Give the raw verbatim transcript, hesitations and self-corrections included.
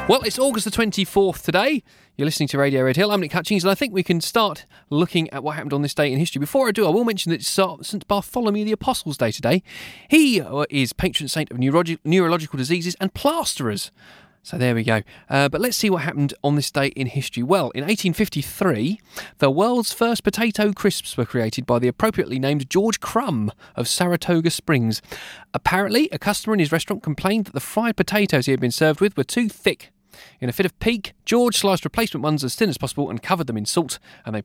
Well, it's August the twenty-fourth today. You're listening to Radio Red Hill. I'm Nick Hutchings, and I think we can start looking at what happened on this day in history. Before I do, I will mention that it's Saint Bartholomew the Apostle's Day today. He is patron saint of neurologi- neurological diseases and plasterers. So there we go. Uh, but let's see what happened on this day in history. Well, in eighteen fifty-three, the world's first potato crisps were created by the appropriately named George Crumb of Saratoga Springs. Apparently, a customer in his restaurant complained that the fried potatoes he had been served with were too thick. In a fit of pique, George sliced replacement ones as thin as possible and covered them in salt, and they